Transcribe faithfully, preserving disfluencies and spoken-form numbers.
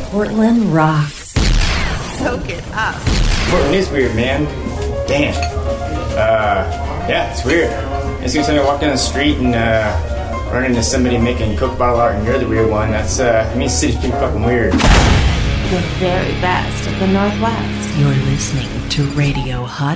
Portland rocks. Soak it up. Portland is weird, man. Damn. Uh, yeah, it's weird. It's gonna say I walk down the street and uh, run into somebody making Coke bottle art and you're the weird one. That's, uh, I mean, the city's pretty fucking weird. The very best of the Northwest. You're listening to Radio Hot